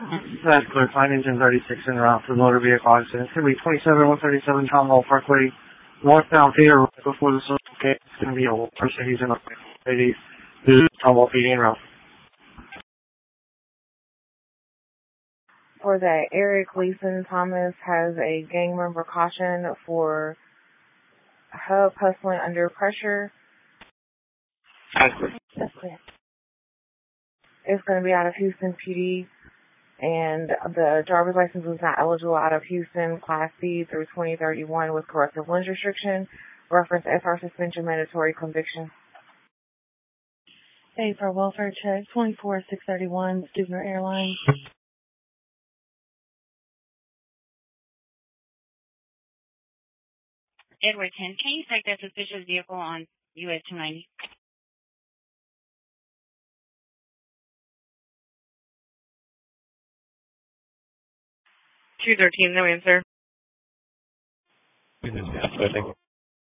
That's clear. Fine engine 36 en route for motor vehicle accident. It's going to be 27137 Town Hall Parkway, northbound Theater before the Social K. It's going to be a Mercedes and a Mercedes. Town Hall PD en route. For that, Eric Leeson Thomas has a gang member caution for hub hustling under pressure. That's clear. That's clear. It's going to be out of Houston PD, and the driver's license was not eligible out of Houston, Class C through 2031 with corrective lens restriction. Reference SR suspension mandatory conviction. Hey, for welfare check, 24631, Stugner Airlines. Edward 10, can you take that suspicious vehicle on US 290? $213, no answer. Thank you.